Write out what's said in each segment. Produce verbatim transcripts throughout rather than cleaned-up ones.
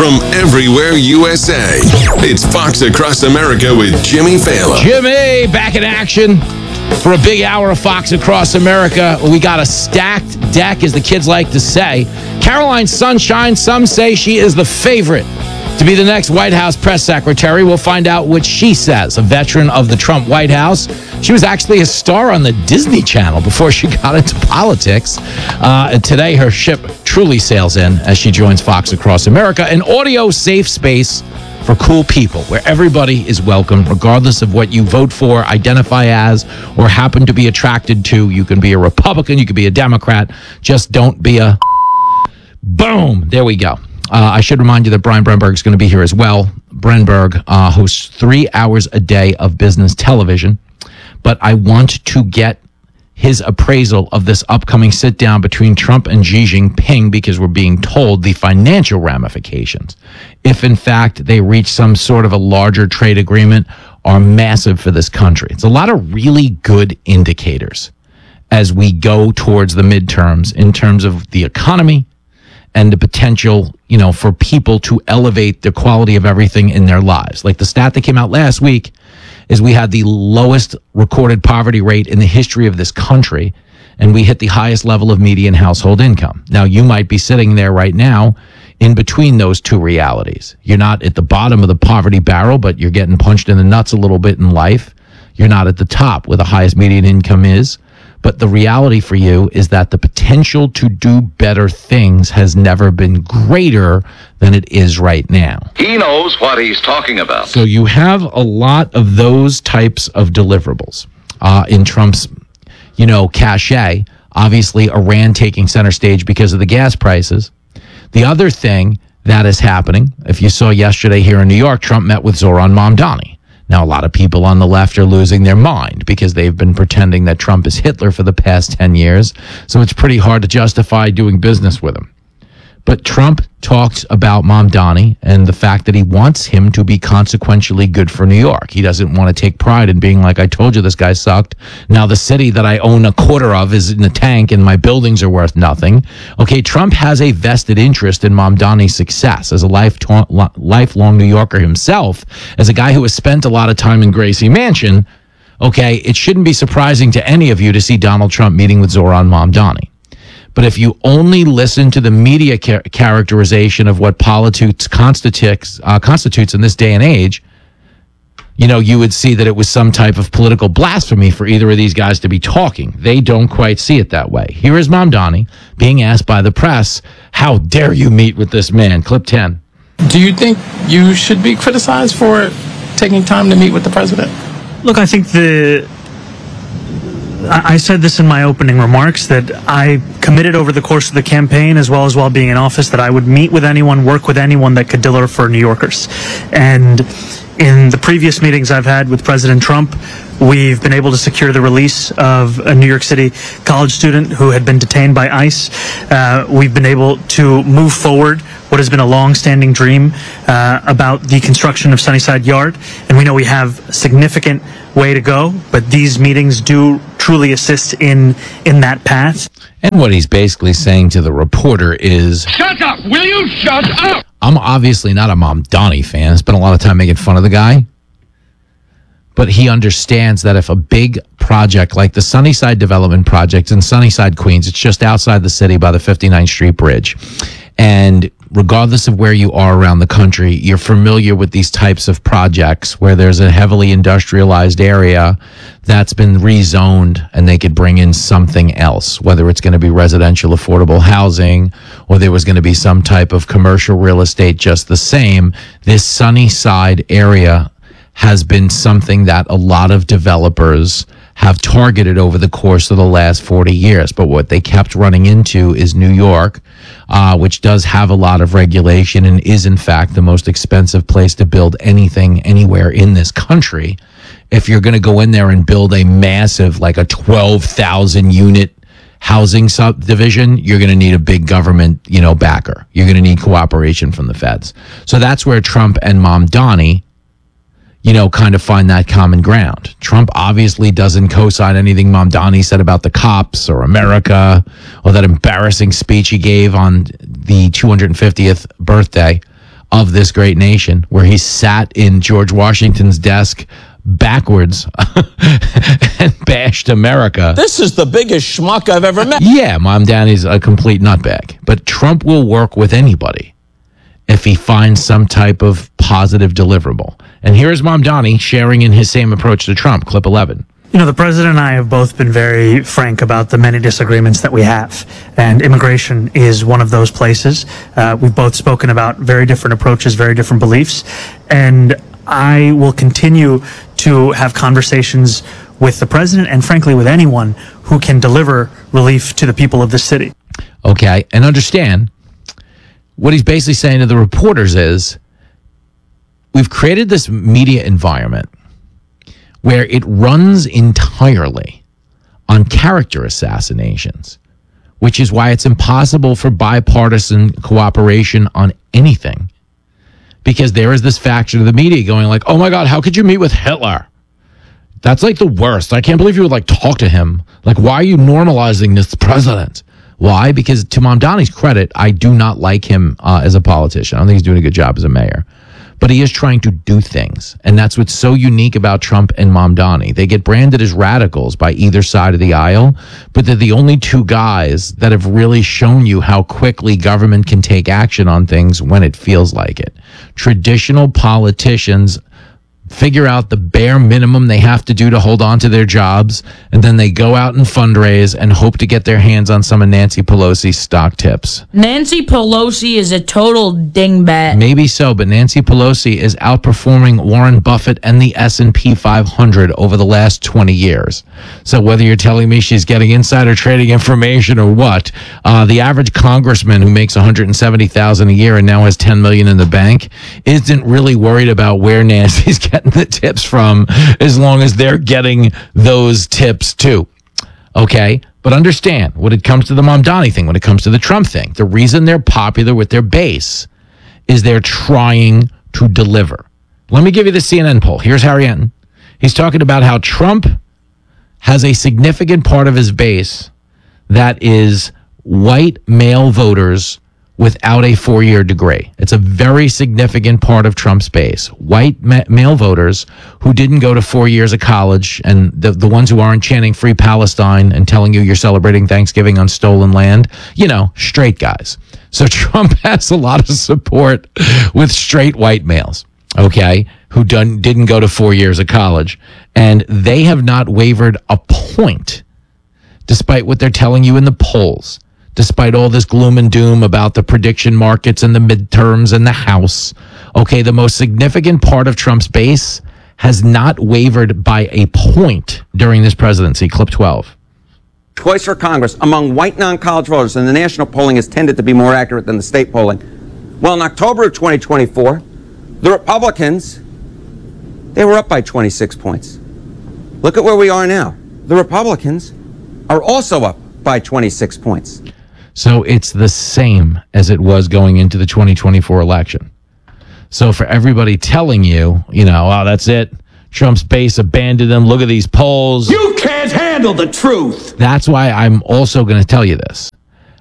from everywhere U S A. It's Fox Across America with Jimmy Fallon. Jimmy, back in action for a big hour of Fox Across America. We got a stacked deck, as the kids like to say. Caroline Sunshine, some say she is the favorite to be the next White House press secretary. We'll find out what she says. A veteran of the Trump White House. She was actually a star on the Disney Channel before she got into politics. Uh, and today, her ship truly sails in as she joins Fox Across America, an audio safe space for cool people where everybody is welcome, regardless of what you vote for, identify as, or happen to be attracted to. You can be a Republican, you can be a Democrat. Just don't be a... Boom. There we go. Uh, I should remind you that Brian Brenberg is going to be here as well. Brenberg uh, hosts three hours a day of business television, but I want to get his appraisal of this upcoming sit-down between Trump and Xi Jinping, because we're being told the financial ramifications, if in fact they reach some sort of a larger trade agreement, are massive for this country. It's a lot of really good indicators as we go towards the midterms in terms of the economy and the potential, you know, for people to elevate the quality of everything in their lives. Like the stat that came out last week is we had the lowest recorded poverty rate in the history of this country, and we hit the highest level of median household income. Now, you might be sitting there right now in between those two realities. You're not at the bottom of the poverty barrel, but you're getting punched in the nuts a little bit in life. You're not at the top where the highest median income is. But the reality for you is that the potential to do better things has never been greater than it is right now. He knows what he's talking about. So you have a lot of those types of deliverables uh, in Trump's, you know, cachet. Obviously, Iran taking center stage because of the gas prices. The other thing that is happening, if you saw yesterday here in New York, Trump met with Zoran Mamdani. Now, a lot of people on the left are losing their mind because they've been pretending that Trump is Hitler for the past ten years. So it's pretty hard to justify doing business with him. But Trump talks about Mamdani and the fact that he wants him to be consequentially good for New York. He doesn't want to take pride in being like, I told you this guy sucked. Now the city that I own a quarter of is in the tank and my buildings are worth nothing. Okay, Trump has a vested interest in Mamdani's success as a lifetime, lifelong New Yorker himself, as a guy who has spent a lot of time in Gracie Mansion. Okay, it shouldn't be surprising to any of you to see Donald Trump meeting with Zoran Mamdani. But if you only listen to the media char- characterization of what politics constitutes, uh, constitutes in this day and age, you know, you would see that it was some type of political blasphemy for either of these guys to be talking. They don't quite see it that way. Here is Mamdani being asked by the press, how dare you meet with this man? Clip ten. Do you think you should be criticized for taking time to meet with the president? Look, I think the... I said this in my opening remarks, that I committed over the course of the campaign, as well as while being in office, that I would meet with anyone, work with anyone that could deliver for New Yorkers. And in the previous meetings I've had with President Trump, we've been able to secure the release of a New York City college student who had been detained by ICE. Uh, we've been able to move forward what has been a long-standing dream uh, about the construction of Sunnyside Yard. And we know we have a significant way to go, but these meetings do truly assist in in that path. And what he's basically saying to the reporter is, shut up! Will you shut up? I'm obviously not a Mamdani fan. Spent a lot of time making fun of the guy. But he understands that if a big project like the Sunnyside Development Project in Sunnyside, Queens, it's just outside the city by the fifty-ninth Street Bridge. And regardless of where you are around the country, you're familiar with these types of projects where there's a heavily industrialized area that's been rezoned and they could bring in something else, whether it's going to be residential affordable housing or there was going to be some type of commercial real estate just the same. This Sunnyside area has been something that a lot of developers have targeted over the course of the last forty years. But what they kept running into is New York, uh, which does have a lot of regulation and is, in fact, the most expensive place to build anything anywhere in this country. If you're going to go in there and build a massive, like a twelve thousand unit housing subdivision, you're going to need a big government, you know, backer. You're going to need cooperation from the feds. So that's where Trump and Mamdani, you know, kind of find that common ground. Trump obviously doesn't co-sign anything Mamdani said about the cops or America or that embarrassing speech he gave on the two hundred fiftieth birthday of this great nation, where he sat in George Washington's desk backwards and bashed America. This is the biggest schmuck I've ever met. Yeah, Mom Danny's a complete nutbag. But Trump will work with anybody if he finds some type of positive deliverable. And here's Mom Donnie sharing in his same approach to Trump, clip eleven. You know, the president and I have both been very frank about the many disagreements that we have, and immigration is one of those places. Uh, we've both spoken about very different approaches, very different beliefs, and I will continue to have conversations with the president and, frankly, with anyone who can deliver relief to the people of this city. Okay, and understand, what he's basically saying to the reporters is, we've created this media environment where it runs entirely on character assassinations, which is why it's impossible for bipartisan cooperation on anything. Because there is this faction of the media going like, oh my God, how could you meet with Hitler? That's like the worst. I can't believe you would like talk to him. Like, why are you normalizing this president? Why? Because to Mom Donnie's credit, I do not like him uh, as a politician. I don't think he's doing a good job as a mayor. But he is trying to do things. And that's what's so unique about Trump and Mom Donnie. They get branded as radicals by either side of the aisle, but they're the only two guys that have really shown you how quickly government can take action on things when it feels like it. Traditional politicians figure out the bare minimum they have to do to hold on to their jobs, and then they go out and fundraise and hope to get their hands on some of Nancy Pelosi's stock tips. Nancy Pelosi is a total dingbat. Maybe so, but Nancy Pelosi is outperforming Warren Buffett and the S and P five hundred over the last twenty years. So whether you're telling me she's getting insider trading information or what, uh, the average congressman who makes one hundred seventy thousand dollars a year and now has ten million dollars in the bank isn't really worried about where Nancy's getting the tips from, as long as they're getting those tips too. Okay? But understand, when it comes to the Mom Donnie thing, when it comes to the Trump thing, the reason they're popular with their base is they're trying to deliver. Let me give you the C N N poll. Here's Harry Enton. He's talking about how Trump has a significant part of his base that is white male voters without a four-year degree. It's a very significant part of Trump's base. White ma- male voters who didn't go to four years of college, and the, the ones who aren't chanting Free Palestine and telling you you're celebrating Thanksgiving on stolen land, you know, straight guys. So Trump has a lot of support with straight white males, okay, who done, didn't go to four years of college. And they have not wavered a point, despite what they're telling you in the polls. Despite all this gloom and doom about the prediction markets and the midterms and the House, okay, the most significant part of Trump's base has not wavered by a point during this presidency. Clip twelve. Choice for Congress among white non-college voters, and the national polling has tended to be more accurate than the state polling. Well, in October of twenty twenty-four, the Republicans, they were up by twenty-six points. Look at where we are now. The Republicans are also up by twenty-six points. So it's the same as it was going into the twenty twenty-four election. So for everybody telling you, you know, oh, that's it, Trump's base abandoned him, look at these polls. You can't handle the truth. That's why I'm also going to tell you this.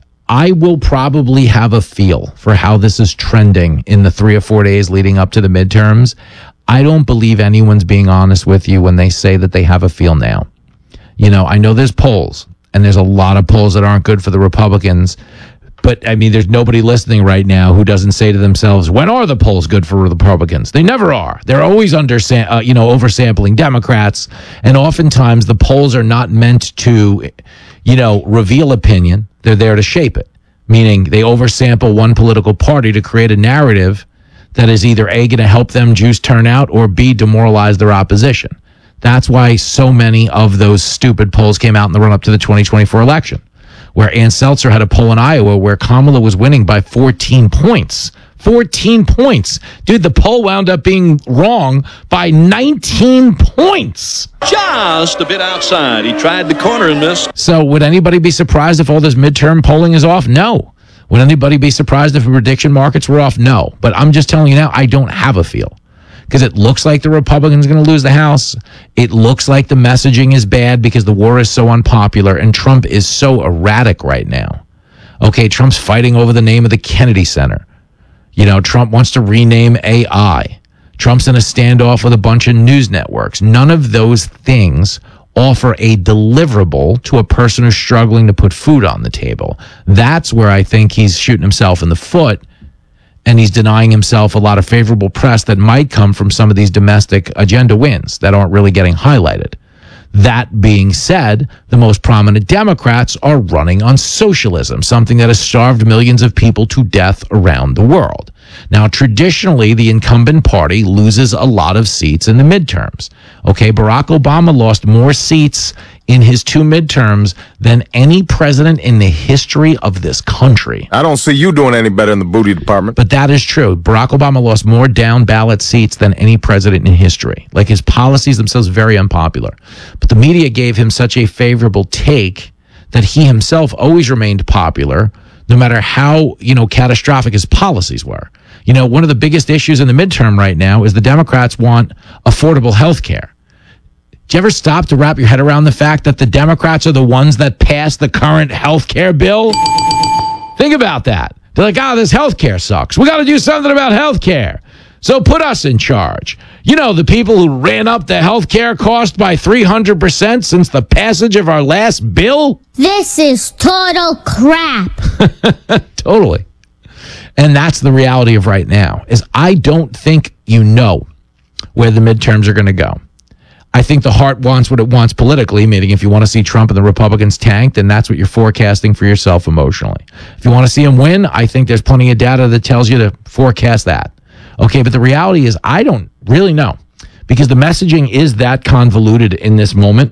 I will probably have a feel for how this is trending in the three or four days leading up to the midterms. I don't believe anyone's being honest with you when they say that they have a feel now. You know, I know there's polls. And there's a lot of polls that aren't good for the Republicans. But, I mean, there's nobody listening right now who doesn't say to themselves, when are the polls good for the Republicans? They never are. They're always under, uh, you know, oversampling Democrats. And oftentimes the polls are not meant to, you know, reveal opinion. They're there to shape it, meaning they oversample one political party to create a narrative that is either A, going to help them juice turnout, or B, demoralize their opposition. That's why so many of those stupid polls came out in the run-up to the twenty twenty-four election, where Ann Seltzer had a poll in Iowa where Kamala was winning by fourteen points. fourteen points. Dude, the poll wound up being wrong by nineteen points. Just a bit outside. He tried the corner and missed. So would anybody be surprised if all this midterm polling is off? No. Would anybody be surprised if the prediction markets were off? No. But I'm just telling you now, I don't have a feel. Because it looks like the Republicans are going to lose the House. It looks like the messaging is bad because the war is so unpopular and Trump is so erratic right now. Okay, Trump's fighting over the name of the Kennedy Center. You know, Trump wants to rename A I. Trump's in a standoff with a bunch of news networks. None of those things offer a deliverable to a person who's struggling to put food on the table. That's where I think he's shooting himself in the foot, and he's denying himself a lot of favorable press that might come from some of these domestic agenda wins that aren't really getting highlighted. That being said, the most prominent Democrats are running on socialism, something that has starved millions of people to death around the world. Now, traditionally, the incumbent party loses a lot of seats in the midterms. Okay, Barack Obama lost more seats in his two midterms than any president in the history of this country. I don't see you doing any better in the booty department. But that is true. Barack Obama lost more down ballot seats than any president in history. Like, his policies themselves very unpopular. But the media gave him such a favorable take that he himself always remained popular, no matter how, you know, catastrophic his policies were. You know, one of the biggest issues in the midterm right now is the Democrats want affordable health care. Do you ever stop to wrap your head around the fact that the Democrats are the ones that passed the current health care bill? Think about that. They're like, oh, this health care sucks. We got to do something about health care. So put us in charge. You know, the people who ran up the health care cost by three hundred percent since the passage of our last bill? This is total crap. Totally. And that's the reality of right now, is I don't think you know where the midterms are going to go. I think the heart wants what it wants politically, meaning if you want to see Trump and the Republicans tanked, then that's what you're forecasting for yourself emotionally. If you want to see him win, I think there's plenty of data that tells you to forecast that. Okay, but the reality is I don't really know, because the messaging is that convoluted in this moment.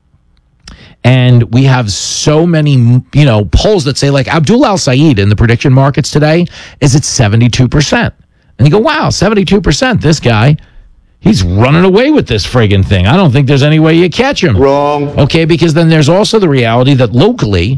And we have so many, you know, polls that say, like, Abdul Al-Sayed in the prediction markets today is at seventy-two percent. And you go, wow, seventy-two percent, this guy, he's running away with this friggin' thing. I don't think there's any way you catch him. Wrong. Okay, because then there's also the reality that locally,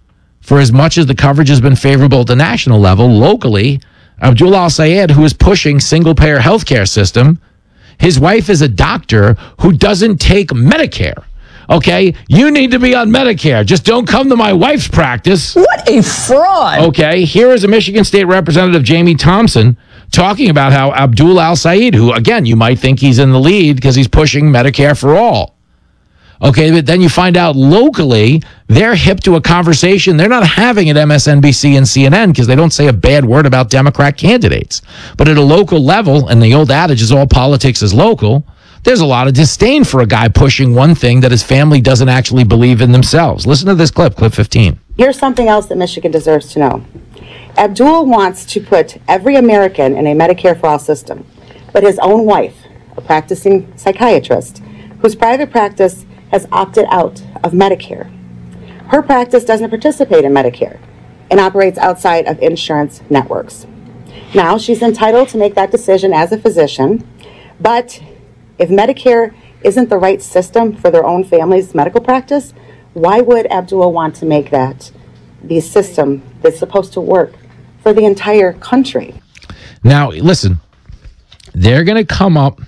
for as much as the coverage has been favorable at the national level, locally, Abdul Al-Sayed, who is pushing single-payer healthcare system, his wife is a doctor who doesn't take Medicare. Okay, you need to be on Medicare. Just don't come to my wife's practice. What a fraud. Okay, here is a Michigan State Representative, Jamie Thompson, talking about how Abdul Al-Sayed, who, again, you might think he's in the lead because he's pushing Medicare for all. Okay, but then you find out locally, they're hip to a conversation they're not having at M S N B C and C N N because they don't say a bad word about Democrat candidates. But at a local level, and the old adage is all politics is local, there's a lot of disdain for a guy pushing one thing that his family doesn't actually believe in themselves. Listen to this clip, clip fifteen. Here's something else that Michigan deserves to know. Abdul wants to put every American in a Medicare for all system, but his own wife, a practicing psychiatrist, whose private practice has opted out of Medicare. Her practice doesn't participate in Medicare and operates outside of insurance networks. Now, she's entitled to make that decision as a physician, but if Medicare isn't the right system for their own family's medical practice, why would Abdul want to make that the system that's supposed to work for the entire country? Now, listen, they're going to come up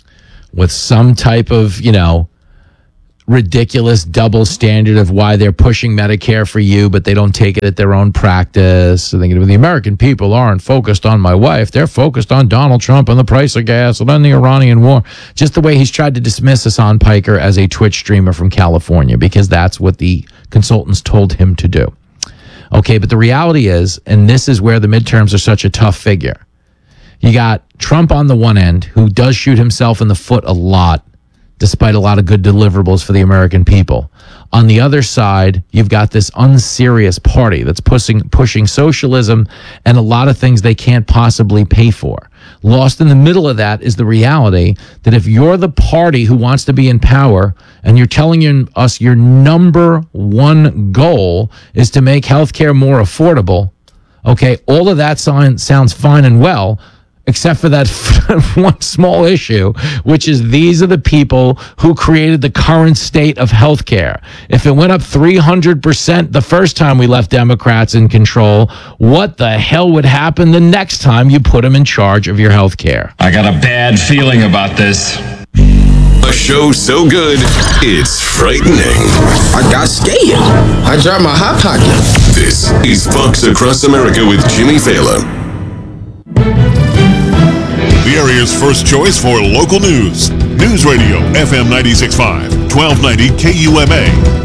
with some type of, you know, ridiculous double standard of why they're pushing Medicare for you, but they don't take it at their own practice. So thinking, the American people aren't focused on my wife. They're focused on Donald Trump and the price of gas and on the Iranian war. Just the way he's tried to dismiss Hassan Piker as a Twitch streamer from California, because that's what the consultants told him to do. Okay, but the reality is, and this is where the midterms are such a tough figure, you got Trump on the one end, who does shoot himself in the foot a lot, despite a lot of good deliverables for the American people. On the other side, you've got this unserious party that's pushing pushing socialism and a lot of things they can't possibly pay for. Lost in the middle of that is the reality that if you're the party who wants to be in power and you're telling you, us your number one goal is to make healthcare more affordable, okay, all of that sound, sounds fine and well, except for that one small issue, which is these are the people who created the current state of healthcare. If it went up three hundred percent the first time we left Democrats in control, what the hell would happen the next time you put them in charge of your healthcare? I got a bad feeling about this. A show so good, it's frightening. I got scared. I dropped my hot pocket. This is Fox Across America with Jimmy Fallon. area's first choice for local news. News Radio, F M ninety-six point five, twelve ninety K U M A.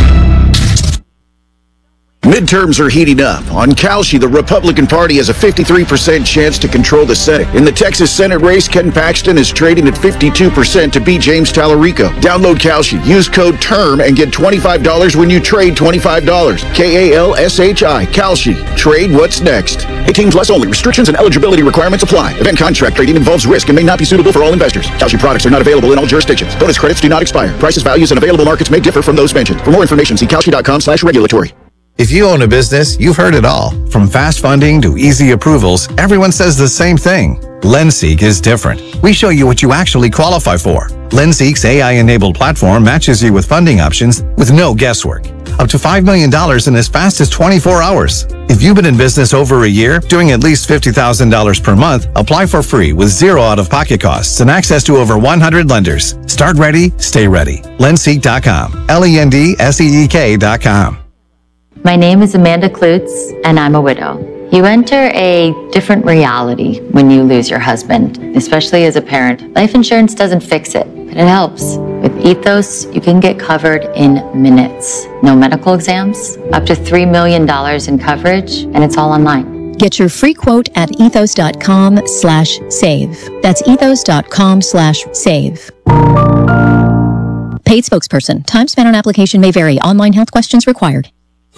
Midterms are heating up. On Kalshi, the Republican Party has a fifty-three percent chance to control the Senate. In the Texas Senate race, Ken Paxton is trading at fifty-two percent to beat James Tallarico. Download Kalshi. Use code TERM and get twenty-five dollars when you trade twenty-five dollars. K A L S H I. Kalshi. Trade what's next. eighteen plus only. Restrictions and eligibility requirements apply. Event contract trading involves risk and may not be suitable for all investors. Kalshi products are not available in all jurisdictions. Bonus credits do not expire. Prices, values, and available markets may differ from those mentioned. For more information, see kalshi.com slash regulatory. If you own a business, you've heard it all. From fast funding to easy approvals, everyone says the same thing. LendSeek is different. We show you what you actually qualify for. LendSeek's A I-enabled platform matches you with funding options with no guesswork. Up to five million dollars in as fast as twenty-four hours. If you've been in business over a year, doing at least fifty thousand dollars per month, apply for free with zero out-of-pocket costs and access to over one hundred lenders. Start ready, stay ready. Lendseek dot com. L E N D S E E K dot com. My name is Amanda Klutz, and I'm a widow. You enter a different reality when you lose your husband, especially as a parent. Life insurance doesn't fix it, but it helps. With Ethos, you can get covered in minutes. No medical exams, up to three million dollars in coverage, and it's all online. Get your free quote at ethos.com slash save. That's ethos.com slash save. Paid spokesperson. Time spent on application may vary. Online health questions required.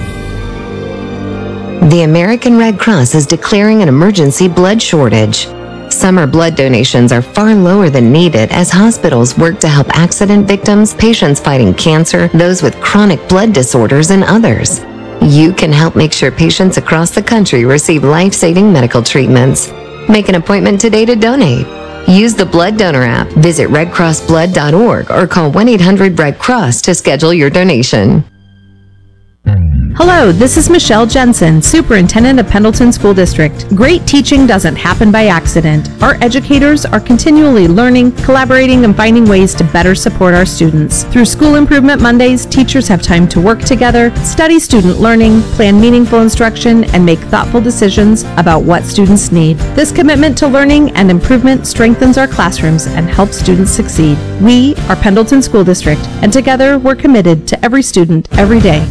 The American Red Cross is declaring an emergency blood shortage. Summer blood donations are far lower than needed as hospitals work to help accident victims, patients fighting cancer, those with chronic blood disorders, and others. You can help make sure patients across the country receive life-saving medical treatments. Make an appointment today to donate. Use the Blood Donor app, visit red cross blood dot org, or call one eight hundred red cross to schedule your donation. Hello, this is Michelle Jensen, Superintendent of Pendleton School District. Great teaching doesn't happen by accident. Our educators are continually learning, collaborating, and finding ways to better support our students. Through School Improvement Mondays, teachers have time to work together, study student learning, plan meaningful instruction, and make thoughtful decisions about what students need. This commitment to learning and improvement strengthens our classrooms and helps students succeed. We are Pendleton School District, and together we're committed to every student every day.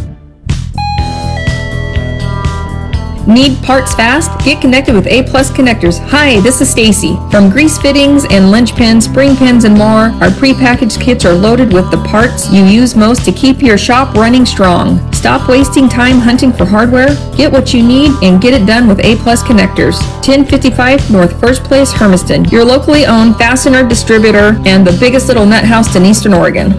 Need parts fast? Get connected with A Plus Connectors. Hi, this is Stacy. From grease fittings and linch pins, spring pins, and more, our prepackaged kits are loaded with the parts you use most to keep your shop running strong. Stop wasting time hunting for hardware. Get what you need and get it done with A Plus Connectors. ten fifty-five North First Place, Hermiston. Your locally owned fastener distributor and the biggest little nut house in Eastern Oregon.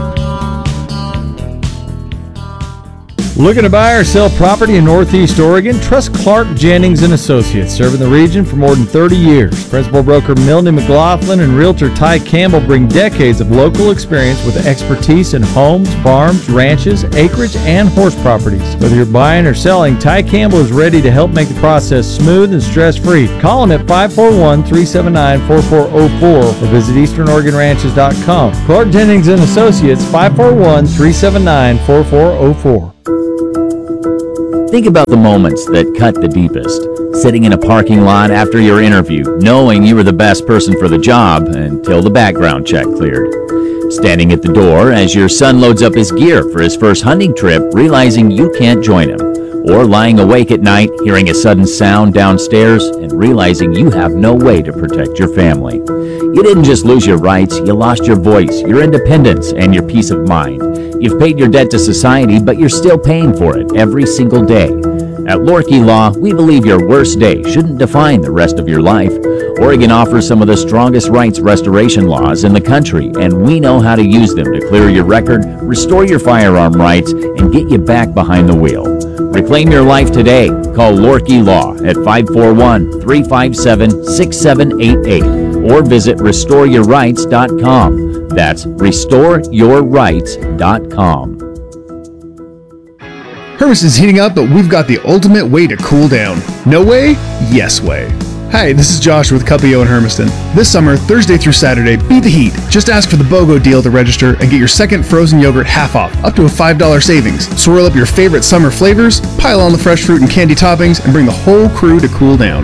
Looking to buy or sell property in Northeast Oregon? Trust Clark Jennings and Associates, serving the region for more than thirty years. Principal broker Milne McLaughlin and realtor Ty Campbell bring decades of local experience with expertise in homes, farms, ranches, acreage, and horse properties. Whether you're buying or selling, Ty Campbell is ready to help make the process smooth and stress-free. Call him at five four one, three seven nine, four four zero four or visit eastern oregon ranches dot com. Clark Jennings and Associates, five four one, three seven nine, four four zero four. Think about the moments that cut the deepest. Sitting in a parking lot after your interview, knowing you were the best person for the job until the background check cleared. Standing at the door as your son loads up his gear for his first hunting trip, realizing you can't join him. Or lying awake at night, hearing a sudden sound downstairs and realizing you have no way to protect your family. You didn't just lose your rights, you lost your voice, your independence, and your peace of mind. You've paid your debt to society, but you're still paying for it every single day. At Lorkey Law, we believe your worst day shouldn't define the rest of your life. Oregon offers some of the strongest rights restoration laws in the country, and we know how to use them to clear your record, restore your firearm rights, and get you back behind the wheel. Reclaim your life today. Call Lorkey Law at five four one, three five seven, six seven eight eight or visit restore your rights dot com. That's restore your rights dot com. Hermiston's heating up, but we've got the ultimate way to cool down. No way? Yes way. Hi, this is Josh with Cuppio in Hermiston. This summer, Thursday through Saturday, beat the heat. Just ask for the BOGO deal to register and get your second frozen yogurt half off, up to a five dollars savings. Swirl up your favorite summer flavors, pile on the fresh fruit and candy toppings, and bring the whole crew to cool down.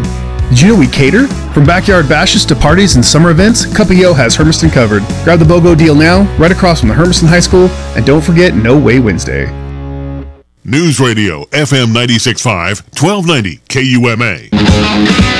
Did you know we cater? From backyard bashes to parties and summer events, Cup of Yo has Hermiston covered. Grab the BOGO deal now, right across from the Hermiston High School, and don't forget No Way Wednesday. News Radio F M ninety-six point five, twelve ninety K U M A.